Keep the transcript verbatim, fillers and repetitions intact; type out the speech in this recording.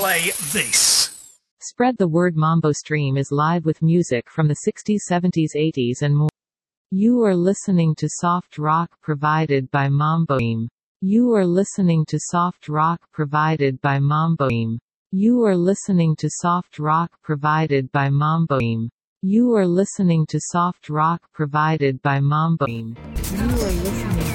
play this. Spread the word. Mambo Stream is live with music from the sixties, seventies, eighties and more. You are listening to soft rock provided by Mambo Stream. You are listening to soft rock provided by Mambo Stream. You are listening to soft rock provided by Mambo Stream. You are listening to soft rock provided by Mambo Stream. You are listening